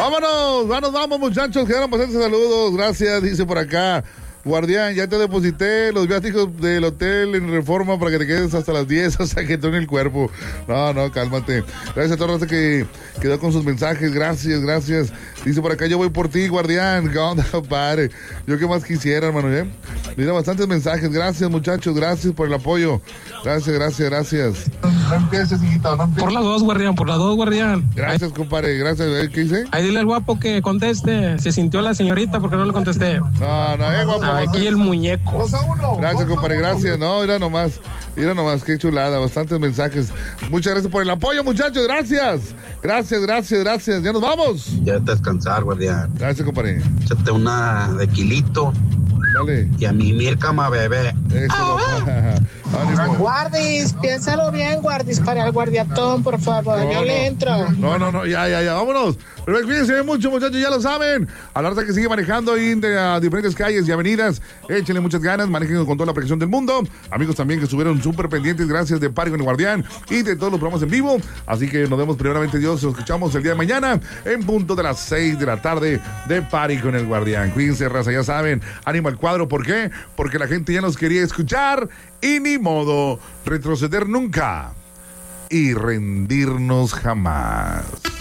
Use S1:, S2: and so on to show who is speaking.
S1: Vamos, muchachos. Quedaron bastantes saludos. Gracias, dice por acá. Guardián, ya te deposité los viáticos del hotel en Reforma para que te quedes hasta las 10, hasta que te en el cuerpo. No, cálmate. Gracias a toda la raza que quedó con sus mensajes. Gracias. Dice por acá, yo voy por ti, Guardián. ¿Qué onda, padre? Yo qué más quisiera, hermano, Mira, bastantes mensajes. Gracias, muchachos. Gracias por el apoyo. Gracias. No empieces, hijito, no empieces.
S2: Por las dos, Guardián.
S1: Gracias, compadre. Gracias. ¿Qué dice?
S2: Ahí dile al guapo que conteste. Se sintió la señorita porque no le contesté.
S1: No, guapo.
S2: Aquí el muñeco.
S1: Gracias, compadre, gracias. No, mira nomás, qué chulada, bastantes mensajes. Muchas gracias por el apoyo, muchachos, gracias. Ya nos vamos.
S3: Ya te descansar, Guardián.
S1: Gracias, compadre.
S3: Échate una de kilito.
S1: Dale.
S3: Y a mi Mircama, bebé.
S1: Eso.
S4: Guardis, piénsalo bien, Guardis, para el guardiatón, por favor. Yo le entro.
S1: No, ya, vámonos. Pero cuídense mucho, muchachos, ya lo saben. A la hora que sigue manejando ahí de diferentes calles y avenidas, échenle muchas ganas, manejen con toda la precaución del mundo. Amigos también que estuvieron súper pendientes, gracias de Party con el Guardián y de todos los programas en vivo. Así que nos vemos primeramente Dios, nos escuchamos el día de mañana en punto de las 6 de la tarde de Party con el Guardián. Cuídense, raza, ya saben, ánimo al cuadro. ¿Por qué? Porque la gente ya nos quería escuchar y ni modo retroceder nunca y rendirnos jamás.